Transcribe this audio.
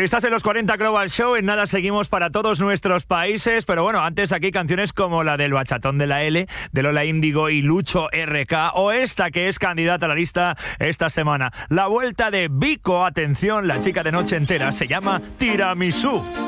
Estás en los 40 Global Show, en nada seguimos para todos nuestros países, pero bueno, antes aquí canciones como la del Bachatón de la L, de Lola Índigo y Lucho RK, o esta que es candidata a la lista esta semana, la vuelta de Vico. Atención, la chica de Noche Entera se llama Tiramisú.